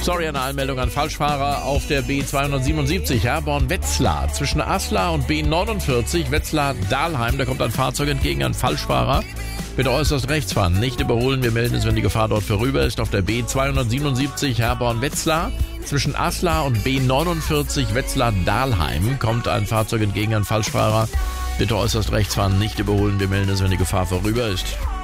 Sorry, eine Anmeldung an Falschfahrer auf der B277 Herborn-Wetzlar. Zwischen Aslar und B49 Wetzlar-Dahlheim. Da kommt ein Fahrzeug entgegen, ein Falschfahrer. Bitte äußerst rechts fahren, nicht überholen. Wir melden es, wenn die Gefahr dort vorüber ist. Auf der B277 Herborn-Wetzlar. Zwischen Aslar und B49 Wetzlar-Dahlheim kommt ein Fahrzeug entgegen, ein Falschfahrer. Bitte äußerst rechts fahren, nicht überholen. Wir melden es, wenn die Gefahr vorüber ist.